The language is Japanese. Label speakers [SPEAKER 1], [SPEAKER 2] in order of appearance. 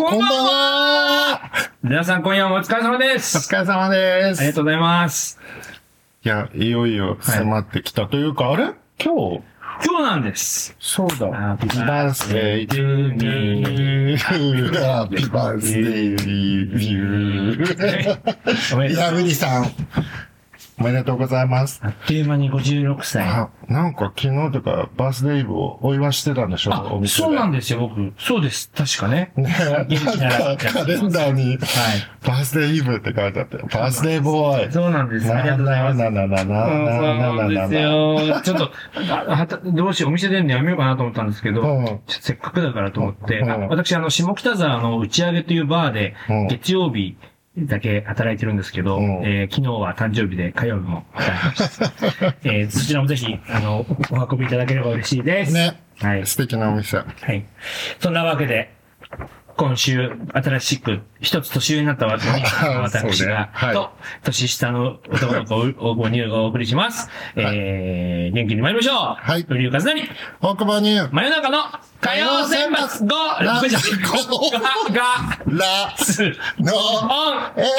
[SPEAKER 1] こんばんは。
[SPEAKER 2] 皆さん今夜もお疲れ様で
[SPEAKER 1] お
[SPEAKER 2] す。
[SPEAKER 1] 疲れ様です。
[SPEAKER 2] ありがとうございます。
[SPEAKER 1] いや、いよいよ迫ってきたというか、あれ今日
[SPEAKER 2] なんです。
[SPEAKER 1] そうだ。
[SPEAKER 2] ハッピ
[SPEAKER 1] ーバースデートゥーミー。ハッピーバースデートゥーミー。いや、ウリさん。おめでとうございます。
[SPEAKER 2] あっという間に56歳。
[SPEAKER 1] なんか昨日とかバースデーイブをお祝いしてたんでしょお店で。
[SPEAKER 2] そうなんですよ、僕。そうです。確かね。
[SPEAKER 1] ねなんかカレンダーに、バースデーイブって書いてあって、バースデーボーイ。
[SPEAKER 2] そうなんです。ありがとうございます。そうですよ。ちょっと、どうしよう、お店出るのやめようかなと思ったんですけど、せっかくだからと思って、私、下北沢の打ち上げというバーで、月曜日、だけ働いてるんですけど、昨日は誕生日で火曜日も働きました。そちらもぜひ、お運びいただければ嬉しいです。
[SPEAKER 1] ね。
[SPEAKER 2] はい。
[SPEAKER 1] 素敵なお店。
[SPEAKER 2] はい。そんなわけで、今週、新しく、一つ年上になった私が、と、年下の男の子を5人をお送りします。元気に参りましょう。
[SPEAKER 1] はい。
[SPEAKER 2] 瓜生和成。
[SPEAKER 1] 大久保ニュー。
[SPEAKER 2] 真夜中の火曜選抜5、6、5、が、
[SPEAKER 1] ラ、
[SPEAKER 2] ス、
[SPEAKER 1] の、
[SPEAKER 2] オン。